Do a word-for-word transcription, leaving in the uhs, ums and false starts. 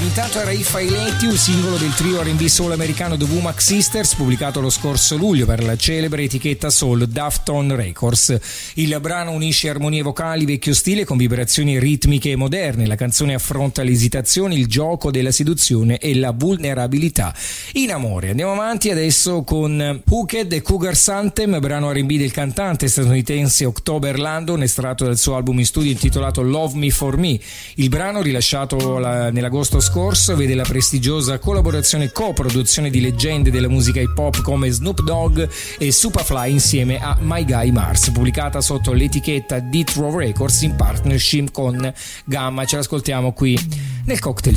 Intanto era If I Let You, singolo del trio R and B soul americano The Womack Sisters, pubblicato lo scorso luglio per la celebre etichetta soul Dafton Records. Il brano unisce armonie vocali vecchio stile con vibrazioni ritmiche moderne. La canzone affronta l'esitazione, il gioco della seduzione e la vulnerabilità in amore. Andiamo avanti adesso con Hooked e Cougar's Anthem, brano R and B del cantante statunitense October Landon, estratto dal suo album in studio intitolato Love Me For Me. Il brano, rilasciato la, nell'agosto scorso, vede la prestigiosa collaborazione co-produzione di leggende della musica hip hop come Snoop Dogg e Superfly insieme a My Guy Mars, pubblicata sotto l'etichetta Death Row Records in partnership con Gamma. Ce l'ascoltiamo qui nel Cocktail